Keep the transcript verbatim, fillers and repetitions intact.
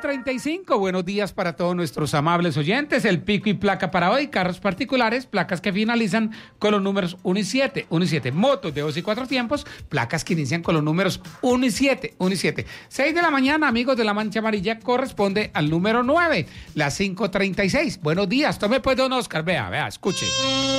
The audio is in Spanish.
treinta y cinco, buenos días para todos nuestros amables oyentes. El pico y placa para hoy, carros particulares, placas que finalizan con los números uno y siete, uno y siete. Motos de dos y cuatro tiempos, placas que inician con los números uno y siete, uno y siete. seis de la mañana, amigos de la Mancha Amarilla, corresponde al número nueve, las cinco treinta y seis. Buenos días, tome pues don Oscar, vea, vea, escuche.